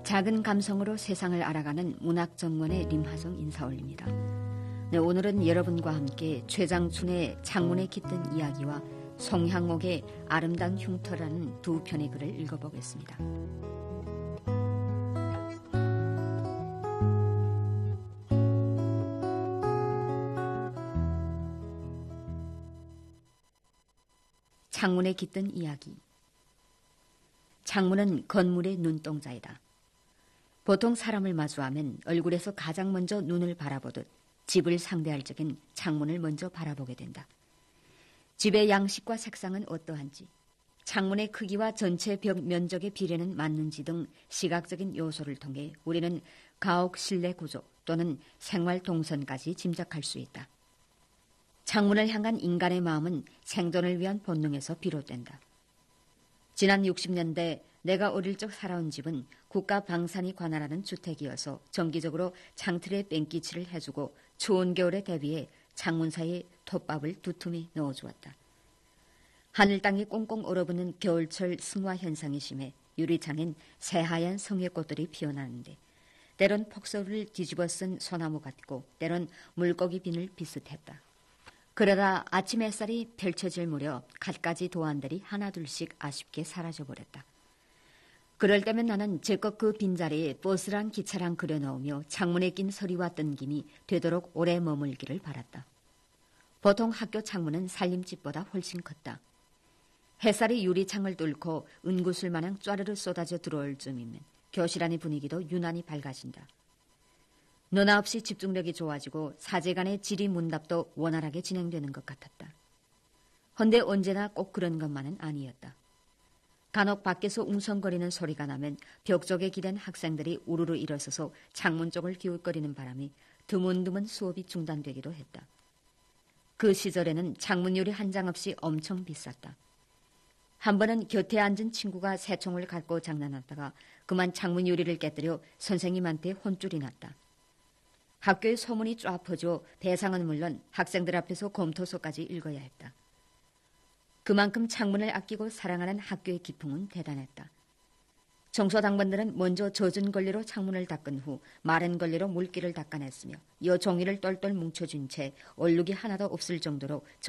작은 감성으로 세상을 알아가는 문학전문의 림하성 인사올립니다. 네, 오늘은 여러분과 함께 최장춘의 창문에 깃든 이야기와 송향옥의 아름다운 흉터라는 두 편의 글을 읽어보겠습니다. 창문에 깃든 이야기. 창문은 건물의 눈동자이다. 보통 사람을 마주하면 얼굴에서 가장 먼저 눈을 바라보듯 집을 상대할 적엔 창문을 먼저 바라보게 된다. 집의 양식과 색상은 어떠한지, 창문의 크기와 전체 벽 면적의 비례는 맞는지 등 시각적인 요소를 통해 우리는 가옥 실내 구조 또는 생활 동선까지 짐작할 수 있다. 창문을 향한 인간의 마음은 생존을 위한 본능에서 비롯된다. 지난 60년대 내가 어릴 적 살아온 집은 국가 방산이 관할하는 주택이어서 정기적으로 창틀에 뺑기칠을 해주고 추운 겨울에 대비해 창문 사이에 톱밥을 두툼히 넣어주었다. 하늘 땅이 꽁꽁 얼어붙는 겨울철 승화 현상이 심해 유리창엔 새하얀 성회꽃들이 피어나는데 때론 폭설을 뒤집어 쓴 소나무 같고 때론 물고기 비늘 비슷했다. 그러다 아침 햇살이 펼쳐질 무렵 갖가지 도안들이 하나둘씩 아쉽게 사라져버렸다. 그럴 때면 나는 제껏 그 빈자리에 버스랑 기차랑 그려넣으며 창문에 낀 서리와 뜬김이 되도록 오래 머물기를 바랐다. 보통 학교 창문은 살림집보다 훨씬 컸다. 햇살이 유리창을 뚫고 은구슬 마냥 쫘르르 쏟아져 들어올 쯤이면 교실 안의 분위기도 유난히 밝아진다. 너나 없이 집중력이 좋아지고 사제간의 질의문답도 원활하게 진행되는 것 같았다. 헌데 언제나 꼭 그런 것만은 아니었다. 간혹 밖에서 웅성거리는 소리가 나면 벽 쪽에 기댄 학생들이 우르르 일어서서 창문 쪽을 기웃거리는 바람에 드문드문 수업이 중단되기도 했다. 그 시절에는 창문유리 한 장 없이 엄청 비쌌다. 한 번은 곁에 앉은 친구가 새총을 갖고 장난하다가 그만 창문유리를 깨뜨려 선생님한테 혼쭐이 났다. 학교에 소문이 쫙 퍼져 대상은 물론 학생들 앞에서 검토서까지 읽어야 했다. 그만큼 창문을 아끼고 사랑하는 학교의 기풍은 대단했다. 청소당번들은 먼저 젖은 걸레로 창문을 닦은 후 마른 걸레로 물기를 닦아냈으며 여 종이를 똘똘 뭉쳐준 채 얼룩이 하나도 없을 정도로